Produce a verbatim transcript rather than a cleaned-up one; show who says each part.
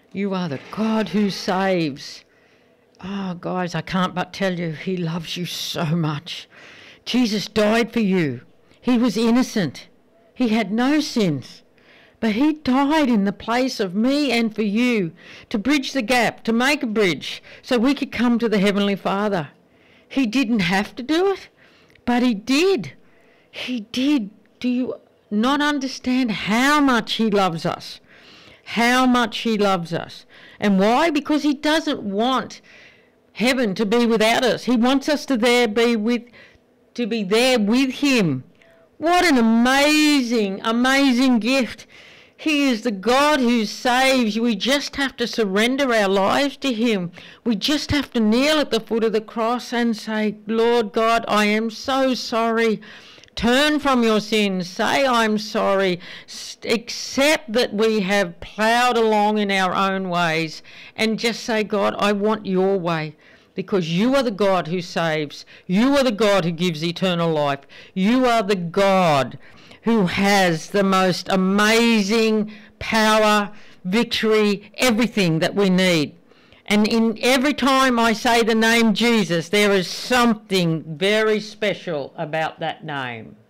Speaker 1: You are the God who saves. Oh, guys, I can't but tell you, he loves you so much. Jesus died for you. He was innocent. He had no sins. But he died in the place of me and for you, to bridge the gap, to make a bridge, so we could come to the Heavenly Father. He didn't have to do it, but he did. He did. Do you not understand how much he loves us? How much he loves us. And why? Because he doesn't want heaven to be without us. He wants us to there be with, to be there with him. What an amazing, amazing gift. He is the God who saves. We just have to surrender our lives to him. We just have to kneel at the foot of the cross and say, Lord God, I am so sorry. Turn from your sins. Say, I'm sorry. Accept that we have ploughed along in our own ways and just say, God, I want your way. Because you are the God who saves. You are the God who gives eternal life. You are the God who has the most amazing power, victory, everything that we need. And in every time I say the name Jesus, there is something very special about that name.